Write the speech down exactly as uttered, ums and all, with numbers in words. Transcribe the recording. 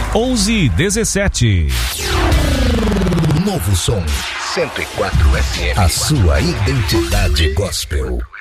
onze e dezessete. Novo som cento e quatro F M. A sua identidade gospel.